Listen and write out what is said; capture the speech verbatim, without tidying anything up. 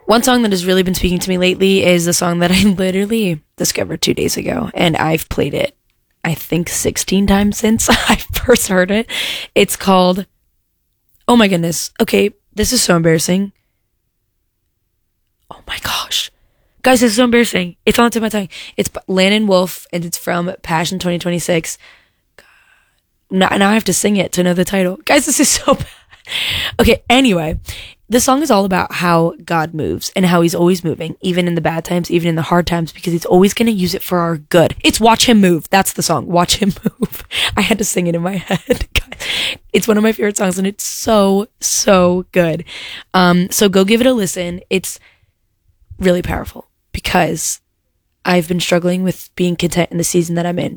One song that has really been speaking to me lately is the song that I literally discovered two days ago, and I've played it, I think, sixteen times since I first heard it. It's called, oh my goodness, okay, this is so embarrassing. Oh my gosh. Guys, this is so embarrassing. It's on the tip of my tongue. It's Landon Wolf, and it's from Passion twenty twenty-six. God. Now, now I have to sing it to know the title. Guys, this is so bad. Okay, anyway, the song is all about how God moves and how he's always moving, even in the bad times, even in the hard times, because he's always going to use it for our good. It's Watch Him Move. That's the song. Watch Him Move. I had to sing it in my head. It's one of my favorite songs, and it's so, so good. Um, so go give it a listen. It's really powerful because I've been struggling with being content in the season that I'm in